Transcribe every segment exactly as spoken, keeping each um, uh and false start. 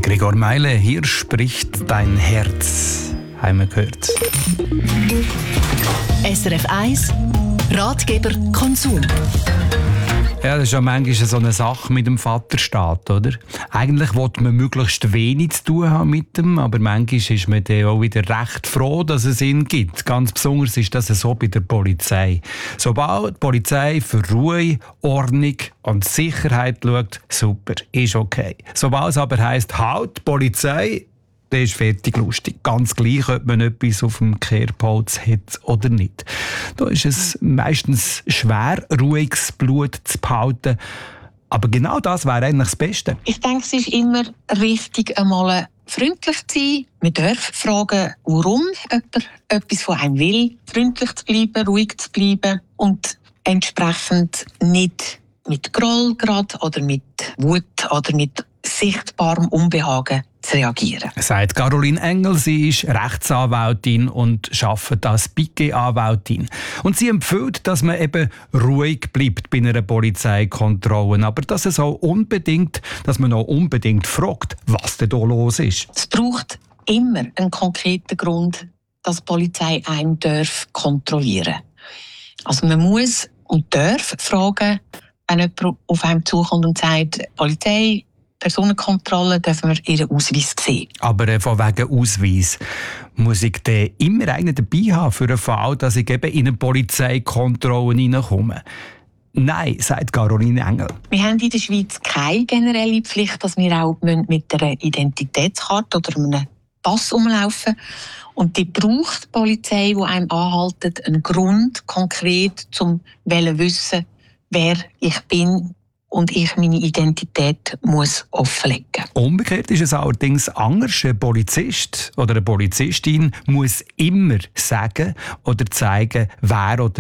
Gregor Meile, hier spricht dein Herz, haben wir gehört. S R F eins Ratgeber Konsum. Ja, das ist ja manchmal so eine Sache mit dem Vaterstaat, oder? Eigentlich will man möglichst wenig zu tun haben mit dem, aber manchmal ist man dann auch wieder recht froh, dass es ihn gibt. Ganz besonders ist das so bei der Polizei. Sobald die Polizei für Ruhe, Ordnung und Sicherheit schaut, super, ist okay. Sobald es aber heisst, halt, Polizei, dann ist fertig lustig. Ganz gleich, ob man etwas auf dem Kehrpolz hat oder nicht. Da ist es meistens schwer, ruhiges Blut zu behalten. Aber genau das wäre eigentlich das Beste. Ich denke, es ist immer richtig, einmal freundlich zu sein. Man darf fragen, warum jemand etwas von einem will. Freundlich zu bleiben, ruhig zu bleiben und entsprechend nicht mit Groll gerade oder mit Wut oder mit sichtbarem Unbehagen zu reagieren. Sagt Caroline Engel, sie ist Rechtsanwältin und arbeitet als Piquet-Anwältin. Und sie empfiehlt, dass man eben ruhig bleibt bei einer Polizeikontrolle. Aber dass es auch unbedingt, dass man auch unbedingt fragt, was denn da los ist. Es braucht immer einen konkreten Grund, dass die Polizei einen darf kontrollieren. Also man muss und darf fragen, wenn jemand auf einem zukommt und sagt, Polizei, Personenkontrolle, dürfen wir ihren Ausweis sehen. Aber äh, von wegen Ausweis muss ich dann immer einen dabei haben für den Fall, dass ich eben in eine Polizeikontrolle hineinkomme. Nein, sagt Caroline Engel. Wir haben in der Schweiz keine generelle Pflicht, dass wir auch mit einer Identitätskarte oder einem Pass rumlaufen. Und die braucht die Polizei, die einem anhaltet, einen Grund konkret, um zu wissen, wer ich bin und ich meine Identität muss offenlegen. Umgekehrt ist es allerdings anders. Ein Polizist oder eine Polizistin muss immer sagen oder zeigen, wer, oder,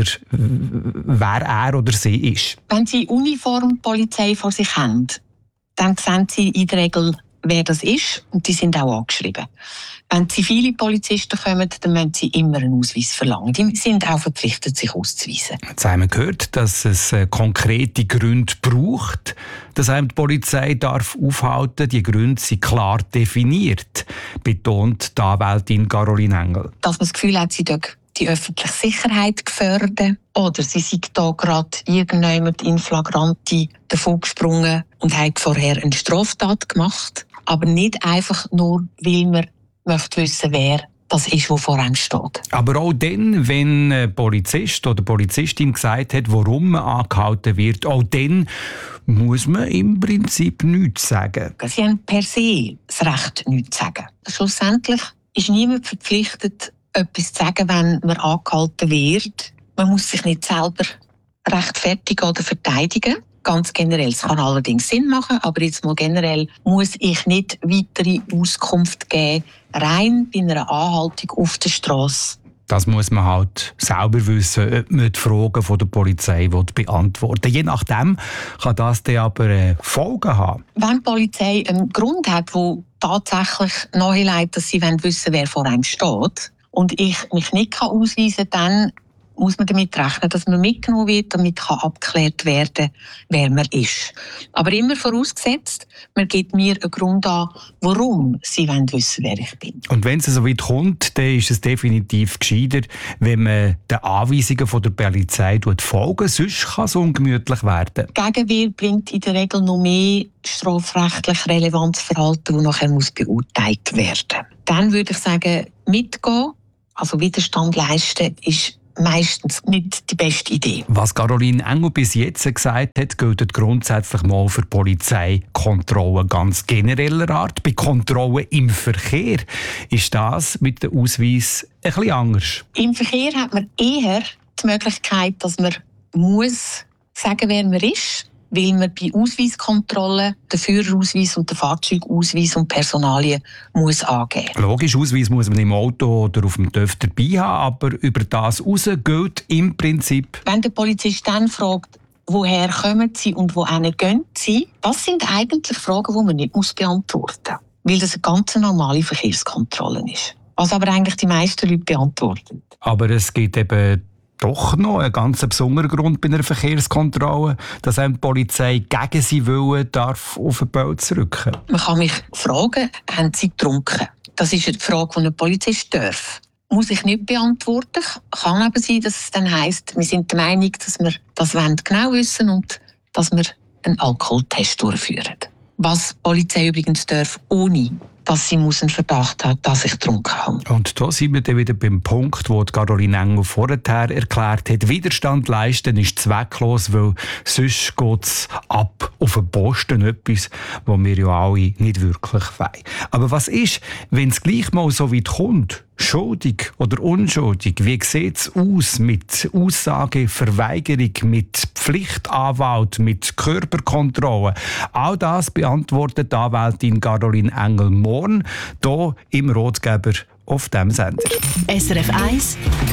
wer er oder sie ist. Wenn Sie Uniformpolizei vor sich haben, dann sehen Sie in der Regel, wer das ist, und die sind auch angeschrieben. Wenn zivile Polizisten kommen, dann müssen sie immer einen Ausweis verlangen. Die sind auch verpflichtet, sich auszuweisen. Jetzt haben wir gehört, dass es konkrete Gründe braucht, dass einem die Polizei darf aufhalten. Die Gründe sind klar definiert, betont die Anwältin Caroline Engel. Dass man das Gefühl hat, sie dürfen die öffentliche Sicherheit gefährden oder sie sind da gerade irgendjemand in Flagranti davon gesprungen und hat vorher eine Straftat gemacht. Aber nicht einfach nur, weil man möchte wissen, wer das ist, der vor einem steht. Aber auch dann, wenn ein Polizist oder Polizistin gesagt hat, warum man angehalten wird, auch dann muss man im Prinzip nichts sagen. Sie haben per se das Recht, nichts zu sagen. Schlussendlich ist niemand verpflichtet, etwas zu sagen, wenn man angehalten wird. Man muss sich nicht selber rechtfertigen oder verteidigen. Ganz generell. Es kann allerdings Sinn machen, aber jetzt mal generell muss ich nicht weitere Auskunft geben, rein bei einer Anhaltung auf der Strasse. Das muss man halt selber wissen, ob man die Fragen von der Polizei beantworten will. Je nachdem kann das dann aber Folgen haben. Wenn die Polizei einen Grund hat, der tatsächlich nahelegt, dass sie wissen wollen, wer vor einem steht, und ich mich nicht ausweisen kann, dann muss man damit rechnen, dass man mitgenommen wird, damit kann abgeklärt werden, wer man ist. Aber immer vorausgesetzt, man gibt mir einen Grund an, warum sie wissen wollen, wer ich bin. Und wenn es so weit kommt, dann ist es definitiv gescheiter, wenn man den Anweisungen von der Polizei folgt, sonst kann es ungemütlich werden. Gegenwehr bringt in der Regel noch mehr strafrechtlich relevantes Verhalten, das nachher muss beurteilt werden muss. Dann würde ich sagen, mitgehen, also Widerstand leisten, ist meistens nicht die beste Idee. Was Caroline Engel bis jetzt gesagt hat, gilt grundsätzlich mal für Polizeikontrollen ganz genereller Art. Bei Kontrollen im Verkehr ist das mit dem Ausweis ein bisschen anders. Im Verkehr hat man eher die Möglichkeit, dass man muss sagen, wer man ist, weil man bei Ausweiskontrollen den Führerausweis und den Fahrzeugausweis und Personalien muss angeben. Logisch, Ausweis muss man im Auto oder auf dem T Ö F dabei haben, aber über das raus gilt im Prinzip. Wenn der Polizist dann fragt, woher kommen Sie und wohin gehen Sie, das sind eigentlich Fragen, die man nicht muss beantworten muss, weil das eine ganz normale Verkehrskontrolle ist. Was aber eigentlich die meisten Leute beantworten. Aber es gibt eben doch noch ein ganz besonderer Grund bei einer Verkehrskontrolle, dass die Polizei gegen sie Willen darf auf den Pelz rücken. Man kann mich fragen, haben sie getrunken? Das ist eine Frage, die ein Polizist darf. Muss ich nicht beantworten. Kann aber sein, dass es dann heisst, wir sind der Meinung, dass wir das genau wissen und dass wir einen Alkoholtest durchführen. Was die Polizei übrigens darf, ohne dass sie einen Verdacht hat, dass ich getrunken habe. Und da sind wir dann wieder beim Punkt, wo Caroline Engel vorher erklärt hat, Widerstand leisten ist zwecklos, weil sonst geht es ab auf den Posten, etwas, was wir ja alle nicht wirklich wollen. Aber was ist, wenn es gleich mal so weit kommt? Schuldig oder unschuldig? Wie sieht es aus mit Aussageverweigerung, mit Pflichtanwalt, mit Körperkontrolle? All das beantwortet die Anwältin Caroline Engel morgen hier im Ratgeber auf diesem Sender. S R F eins